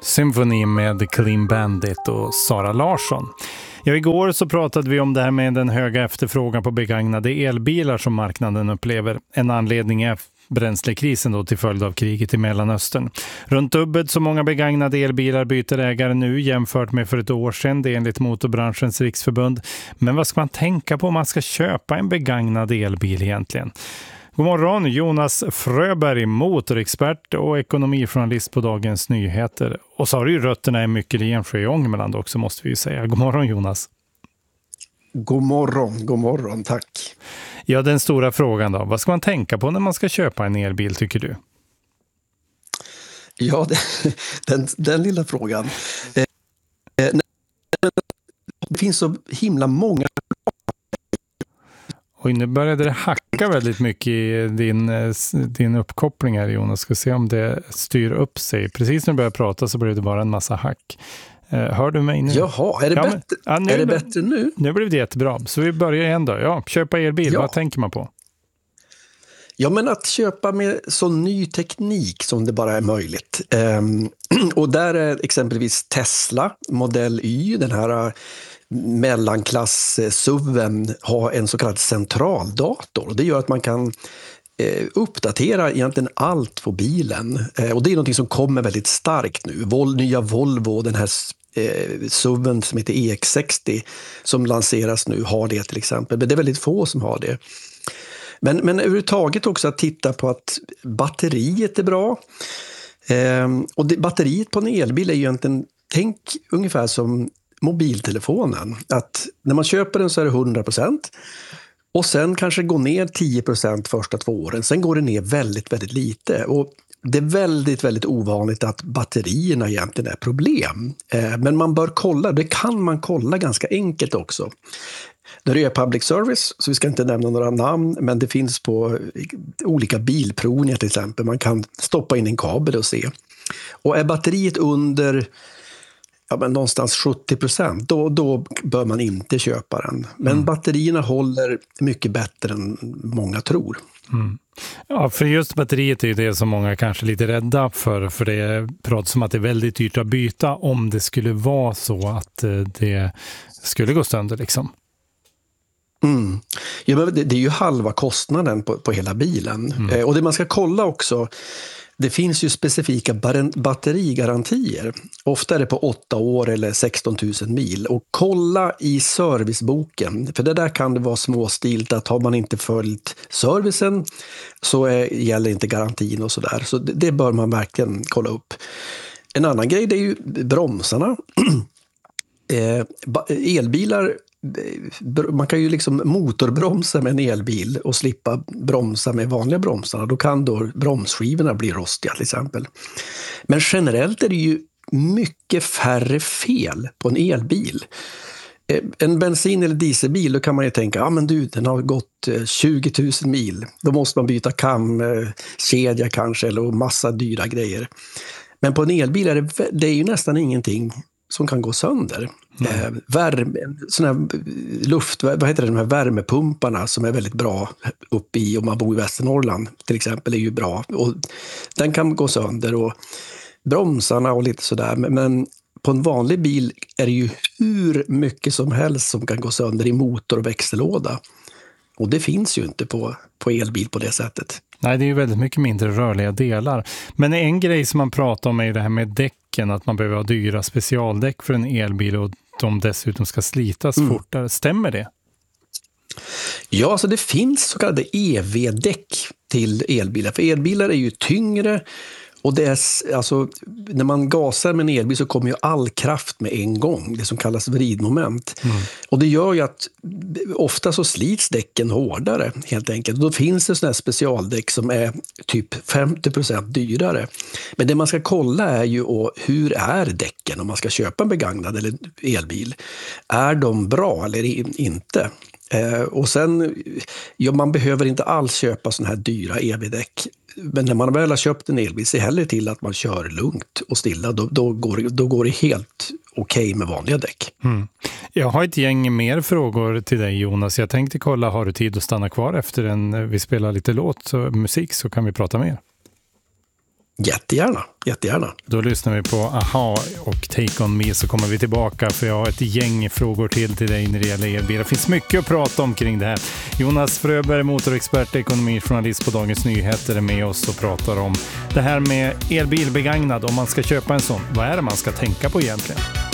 Symphony med Clean Bandit och Sara Larsson. Ja, igår så pratade vi om det här med den höga efterfrågan på begagnade elbilar som marknaden upplever. En anledning är bränslekrisen då till följd av kriget i Mellanöstern. Runt dubbelt så många begagnade elbilar byter ägare nu jämfört med för ett år sedan, det är enligt Motorbranschens riksförbund. Men vad ska man tänka på om man ska köpa en begagnad elbil egentligen? God morgon, Jonas Fröberg, motorexpert och ekonomijournalist på Dagens Nyheter. Och så har du ju rötterna i Myckelsjö i Ångermanland också, måste vi ju säga. God morgon, Jonas. God morgon, tack. Ja, den stora frågan då. Vad ska man tänka på när man ska köpa en elbil, tycker du? Ja, den lilla frågan. Det finns så himla många. Och nu började det hacka väldigt mycket i din uppkoppling här, Jonas. Ska se om det styr upp sig. Precis när du börjar prata så blir det bara en massa hack. Hör du mig nu? Jaha, är det bättre? Nu, är det bättre nu? Nu blir det jättebra. Så vi börjar igen då. Ja, köpa elbil. Ja. Vad tänker man på? Ja, men att köpa med så ny teknik som det bara är möjligt. Och där är exempelvis Tesla, modell Y, den här mellanklass-SUVen, har en så kallad centraldator. Det gör att man kan uppdatera egentligen allt på bilen. Och det är något som kommer väldigt starkt nu. Nya Volvo, den här SUVen som heter EX60 som lanseras nu, har det till exempel. Men det är väldigt få som har det. Men överhuvudtaget också att titta på att batteriet är bra. Och batteriet på en elbil är ju egentligen, tänk ungefär som mobiltelefonen. Att när man köper den så är det 100%. Och sen kanske går ner 10% första 2 åren. Sen går det ner väldigt, väldigt lite. Och det är väldigt, väldigt ovanligt att batterierna egentligen är problem. Men man bör kolla, det kan man kolla ganska enkelt också. När det är public service, så vi ska inte nämna några namn, men det finns på olika bilprovningar till exempel. Man kan stoppa in en kabel och se. Och är batteriet under någonstans 70%, då bör man inte köpa den. Men batterierna håller mycket bättre än många tror. Mm. Ja, för just batteriet är det som många kanske är lite rädda för det pratas om att det är väldigt dyrt att byta om det skulle vara så att det skulle gå sönder liksom. Mm. Ja, men det är ju halva kostnaden på hela bilen. Och det man ska kolla också, det finns ju specifika batterigarantier. Ofta är det på 8 år eller 16 000 mil. Och kolla i serviceboken. För det där kan det vara småstilt att har man inte följt servicen så gäller inte garantin och sådär. Så det bör man verkligen kolla upp. En annan grej, det är ju bromsarna. Elbilar, man kan ju liksom motorbromsa med en elbil och slippa bromsa med vanliga bromsarna. Då kan då bromsskivorna bli rostiga till exempel. Men generellt är det ju mycket färre fel på en elbil. En bensin- eller dieselbil, då kan man ju tänka, men den har gått 20 000 mil. Då måste man byta kamkedja kanske eller massa dyra grejer. Men på en elbil är det är ju nästan ingenting som kan gå sönder. De här värmepumparna som är väldigt bra uppe i, om man bor i Västernorrland till exempel, är ju bra. Och den kan gå sönder och bromsarna och lite sådär. Men på en vanlig bil är det ju hur mycket som helst som kan gå sönder i motor och växellåda. Och det finns ju inte på elbil på det sättet. Nej, det är ju väldigt mycket mindre rörliga delar. Men en grej som man pratar om är det här med däcken, att man behöver ha dyra specialdäck för en elbil och de dessutom ska slitas fortare. Stämmer det? Ja, alltså det finns så kallade EV-däck till elbilar. För elbilar är ju tyngre. Och det är, alltså, när man gasar med en elbil så kommer ju all kraft med en gång, det som kallas vridmoment. Och det gör ju att ofta så slits däcken hårdare helt enkelt. Då finns det sådana här specialdäck som är typ 50% dyrare. Men det man ska kolla är ju hur är däcken om man ska köpa en begagnad eller elbil. Är de bra eller inte? Och sen, man behöver inte alls köpa sådana här dyra EV-däck. Men när man väl har köpt en elbil, se hellre till att man kör lugnt och stilla. Då går det helt okej med vanliga däck. Jag har ett gäng mer frågor till dig, Jonas. Jag tänkte kolla, har du tid att stanna kvar efter vi spelar lite musik så kan vi prata mer. Jättegärna. Då lyssnar vi på Aha och Take On Me, så kommer vi tillbaka, för jag har ett gäng frågor till dig när det gäller elbilar. Det finns mycket att prata om kring det här. Jonas Fröberg, motorexpert, ekonomijournalist på Dagens Nyheter, är med oss och pratar om det här med elbil begagnad. Om man ska köpa en sån, vad är det man ska tänka på egentligen?